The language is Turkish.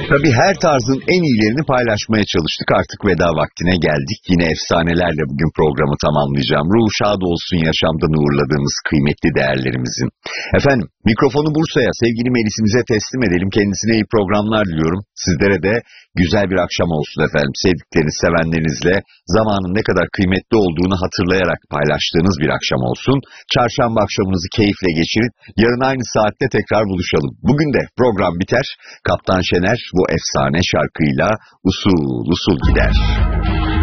Tabii her tarzın en iyilerini paylaşmaya çalıştık. Artık veda vaktine geldik. Yine efsanelerle bugün programı tamamlayacağım. Ruhu şad olsun yaşamdan uğurladığımız kıymetli değerlerimizin. Efendim, mikrofonu Bursa'ya, sevgili Melis'imize teslim edelim. Kendisine iyi programlar diliyorum. Sizlere de güzel bir akşam olsun efendim. Sevdikleriniz, sevenlerinizle zamanın ne kadar kıymetli olduğunu hatırlayarak paylaştığınız bir akşam olsun. Çarşamba akşamınızı keyifle geçirin. Yarın aynı saatte tekrar buluşalım. Bugün de program biter. Kaptan Şener bu efsane şarkıyla usul usul gider.